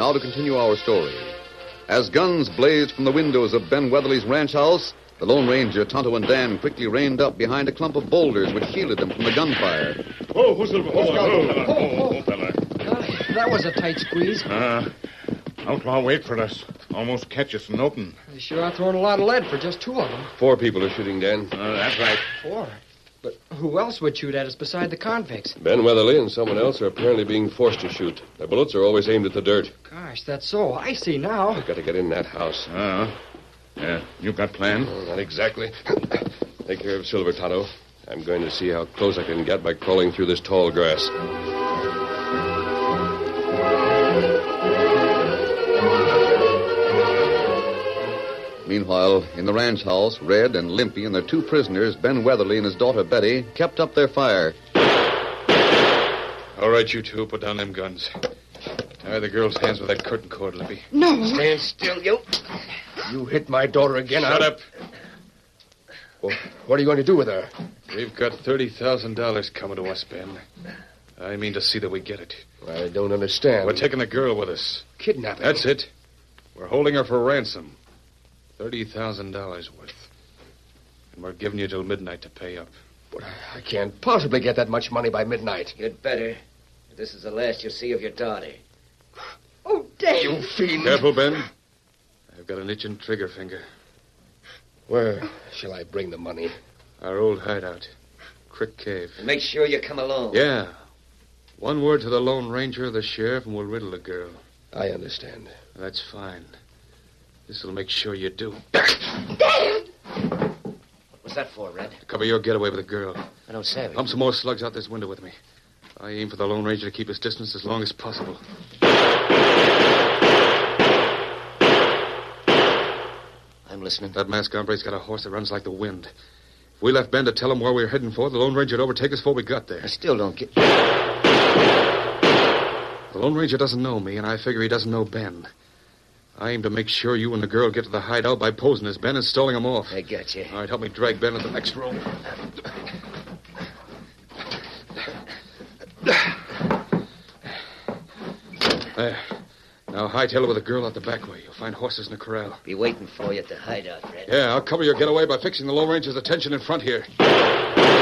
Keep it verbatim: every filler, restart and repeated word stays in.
Now to continue our story. As guns blazed from the windows of Ben Weatherly's ranch house, the Lone Ranger, Tonto, and Dan quickly reined up behind a clump of boulders which shielded them from the gunfire. Oh, who's the... Oh, oh, oh, fella. Uh, that was a tight squeeze. Uh, outlaw wait for us. Almost catch us in open. They sure are throwing a lot of lead for just two of them. Four people are shooting, Dan. Uh, that's right. Four? But who else would shoot at us beside the convicts? Ben Weatherly and someone else are apparently being forced to shoot. Their bullets are always aimed at the dirt. Gosh, that's so. I see now. I've got to get in that house. Uh, yeah, you got plan? Oh, not exactly. Take care of Silver, Tonto. I'm going to see how close I can get by crawling through this tall grass. Meanwhile, in the ranch house, Red and Limpy and their two prisoners, Ben Weatherly and his daughter Betty, kept up their fire. All right, you two, put down them guns. Tie the girl's hands with that curtain cord, Limpy. No. Stand still, you. You hit my daughter again. Shut I'll... up. Well, what are you going to do with her? We've got thirty thousand dollars coming to us, Ben. I mean to see that we get it. I don't understand. We're taking the girl with us. Kidnapping? That's it. We're holding her for ransom. thirty thousand dollars worth. And we're giving you till midnight to pay up. But I can't possibly get that much money by midnight. You'd better. This is the last you'll see of your daughter. Oh, Dan. You fiend. Careful, Ben. I've got an itching trigger finger. Where shall I bring the money? Our old hideout. Crick Cave. And make sure you come along. Yeah. One word to the Lone Ranger or the sheriff and we'll riddle the girl. I understand. That's fine. This'll make sure you do. Dad! What's that for, Red? To cover your getaway with the girl. I don't say it. Pump some more slugs out this window with me. I aim for the Lone Ranger to keep his distance as long as possible. I'm listening. That masked hombre's got a horse that runs like the wind. If we left Ben to tell him where we were heading for, the Lone Ranger'd overtake us before we got there. I still don't get... The Lone Ranger doesn't know me, and I figure he doesn't know Ben. I aim to make sure you and the girl get to the hideout by posing as Ben and stalling him off. I got you. All right, help me drag Ben to the next room. There. Now hightail her with the girl out the back way. You'll find horses in the corral. Be waiting for you at the hideout, Red. Yeah, I'll cover your getaway by fixing the Lone Ranger's attention in front here.